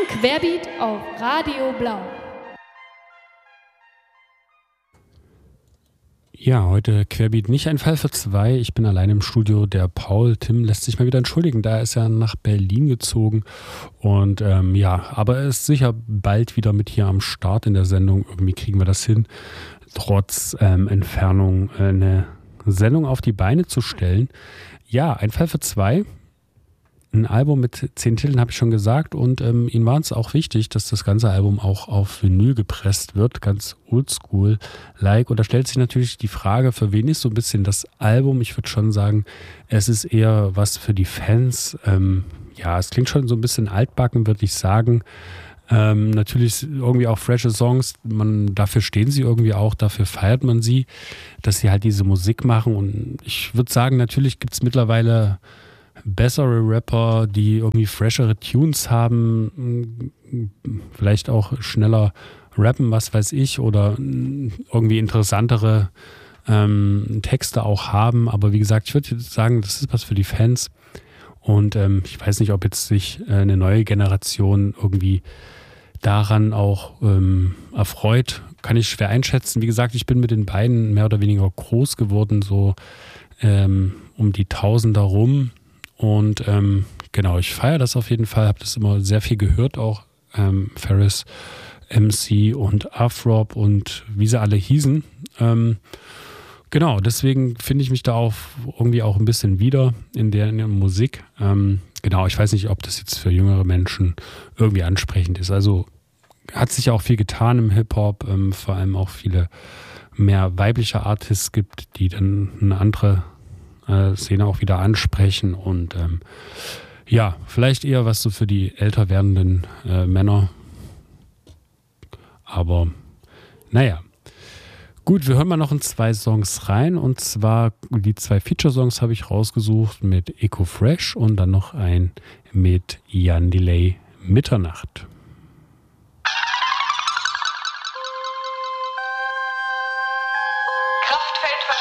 Querbeat auf Radio Blau. Ja, heute Querbeat nicht ein Fall für zwei. Ich bin allein im Studio. Der Paul, Tim, lässt sich mal wieder entschuldigen. Da ist er nach Berlin gezogen. Und aber er ist sicher bald wieder mit hier am Start in der Sendung. Irgendwie kriegen wir das hin, trotz Entfernung eine Sendung auf die Beine zu stellen. Ja, ein Fall für zwei. Ein Album mit 10 Titeln, habe ich schon gesagt, und ihnen war es auch wichtig, dass das ganze Album auch auf Vinyl gepresst wird, ganz oldschool-like. Und da stellt sich natürlich die Frage, für wen ist so ein bisschen das Album? Ich würde schon sagen, es ist eher was für die Fans. Es klingt schon so ein bisschen altbacken, würde ich sagen. Natürlich irgendwie auch frische Songs, dafür stehen sie irgendwie auch, dafür feiert man sie, dass sie halt diese Musik machen. Und ich würde sagen, natürlich gibt es mittlerweile bessere Rapper, die irgendwie freshere Tunes haben, vielleicht auch schneller rappen, was weiß ich, oder irgendwie interessantere Texte auch haben. Aber wie gesagt, ich würde sagen, das ist was für die Fans. Und ich weiß nicht, ob jetzt sich eine neue Generation irgendwie daran auch erfreut. Kann ich schwer einschätzen. Wie gesagt, ich bin mit den beiden mehr oder weniger groß geworden, so um die Tausender rum. Und ich feiere das auf jeden Fall, habe das immer sehr viel gehört, auch Ferris, MC und Afrob und wie sie alle hießen. Deswegen finde ich mich da auch irgendwie auch ein bisschen wieder in der Musik. Ich weiß nicht, ob das jetzt für jüngere Menschen irgendwie ansprechend ist. Also hat sich auch viel getan im Hip-Hop, vor allem auch viele mehr weibliche Artists gibt, die dann eine andere Szene auch wieder ansprechen und vielleicht eher was so für die älter werdenden Männer. Aber naja. Gut, wir hören mal noch in 2 Songs rein, und zwar die 2 Feature-Songs habe ich rausgesucht mit Eco Fresh und dann noch ein mit Jan Delay, Mitternacht.